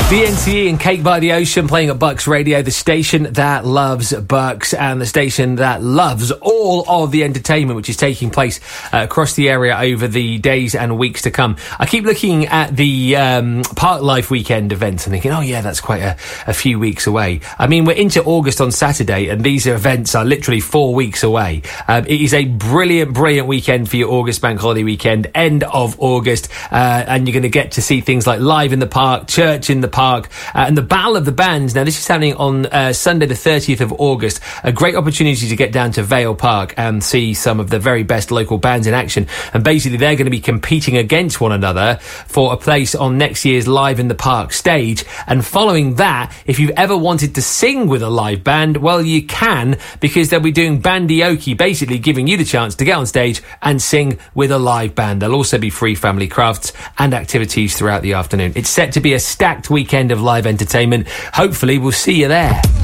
DNCE and Cake by the Ocean playing at Bucks Radio, the station that loves Bucks and the station that loves all of the entertainment which is taking place across the area over the days and weeks to come. I keep looking at the Park Life weekend events and thinking, oh yeah, that's quite a few weeks away. I mean, we're into August on Saturday and these events are literally 4 weeks away. It is a brilliant weekend for your August Bank Holiday weekend, end of August, and you're going to get to see things like Live in the Park, Church in the Park, and the Battle of the Bands. Now, this is happening on Sunday the 30th of August. A great opportunity to get down to Vale Park and see some of the very best local bands in action. And basically, they're going to be competing against one another for a place on next year's Live in the Park stage. And following that, if you've ever wanted to sing with a live band, well, you can, because they'll be doing bandioke, basically giving you the chance to get on stage and sing with a live band. There'll also be free family crafts and activities throughout the afternoon. It's set to be a stacked weekend of live entertainment. Hopefully we'll see you there.